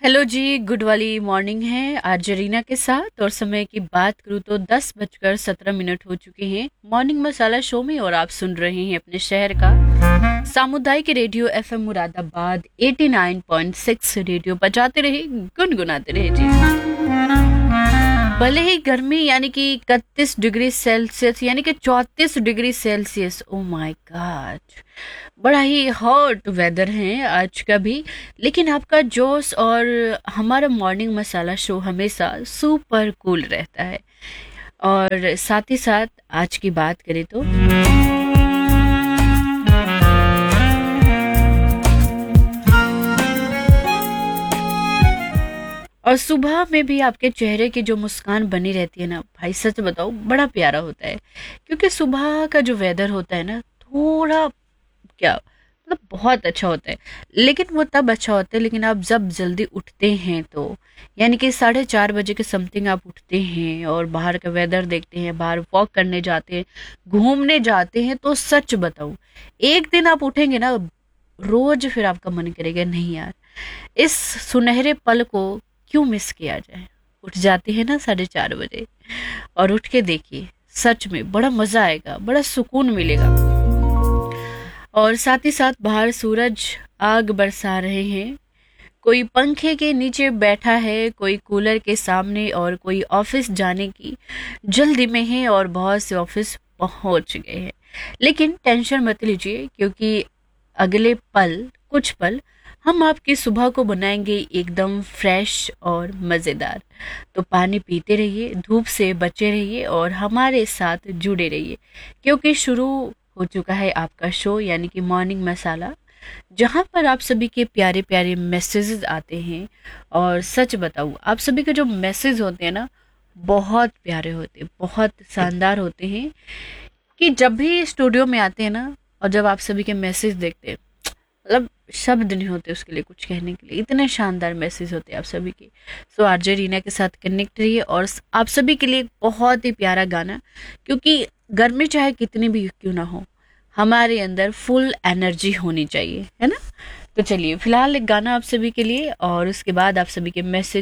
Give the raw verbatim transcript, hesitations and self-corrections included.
Hello जी, good वाली morning है आज जरीना के साथ। और समय की बात करूँ तो दस बजकर सत्रह मिनट हो चुके हैं मॉर्निंग मसाला शो में। और आप सुन रहे हैं अपने शहर का सामुदायिक radio FM Moradabad eighty nine point six. Radio बजाते रहे, गुनगुनाते रहे जी। भले ही गर्मी यानी कि इकतीस डिग्री सेल्सियस यानी कि चौंतीस degree Celsius, oh my God, बड़ा ही हॉट वेदर है आज का भी। लेकिन आपका जोश और हमारा मॉर्निंग मसाला शो हमेशा सुपर कूल रहता है। और साथ ही साथ आज की बात करें तो और सुबह में भी आपके चेहरे की जो मुस्कान बनी रहती है ना भाई, सच बताओ बड़ा प्यारा होता है। क्योंकि सुबह का जो वेदर होता है ना, थोड़ा क्या मतलब बहुत अच्छा होता है। लेकिन वो तब अच्छा होता है लेकिन आप जब जल्दी उठते हैं तो, यानी कि साढ़े चार बजे के समथिंग आप उठते हैं और बाहर का वेदर देखते हैं, बाहर वॉक करने जाते हैं, घूमने जाते हैं, तो सच बताऊं एक दिन आप उठेंगे ना, रोज फिर आपका मन करेगा नहीं यार, इस सुनहरे पल को क्यों मिस किया जाए। उठ जाते हैं ना साढ़े चार बजे, और उठ के देखिए सच में बड़ा मजा आएगा, बड़ा सुकून मिलेगा। और साथ ही साथ बाहर सूरज आग बरसा रहे हैं, कोई पंखे के नीचे बैठा है, कोई कूलर के सामने, और कोई ऑफिस जाने की जल्दी में है और बहुत से ऑफिस पहुंच गए हैं। लेकिन टेंशन मत लीजिए, क्योंकि अगले पल कुछ पल हम आपकी सुबह को बनाएंगे एकदम फ्रेश और मज़ेदार। तो पानी पीते रहिए, धूप से बचे रहिए और हमारे साथ जुड़े रहिए, क्योंकि शुरू हो चुका है आपका शो यानी कि मॉर्निंग मसाला, जहाँ पर आप सभी के प्यारे प्यारे मैसेजेस आते हैं। और सच बताऊँ, आप सभी के जो मैसेज होते हैं ना, बहुत प्यारे होते हैं, बहुत शानदार होते हैं। कि जब भी स्टूडियो में आते हैं ना और जब आप सभी के मैसेज देखते हैं, मतलब शब्द नहीं होते उसके लिए कुछ कहने के लिए, इतने शानदार मैसेज होते हैं आप सभी के। सो आरजे रीना के साथ कनेक्ट रहिए। और आप सभी के लिए एक बहुत ही प्यारा गाना, क्योंकि गर्मी चाहे कितनी भी क्यों ना हो, हमारे अंदर फुल एनर्जी होनी चाहिए, है ना। तो चलिए फिलहाल एक गाना आप सभी के लिए, और उसके बाद आप सभी के मैसेज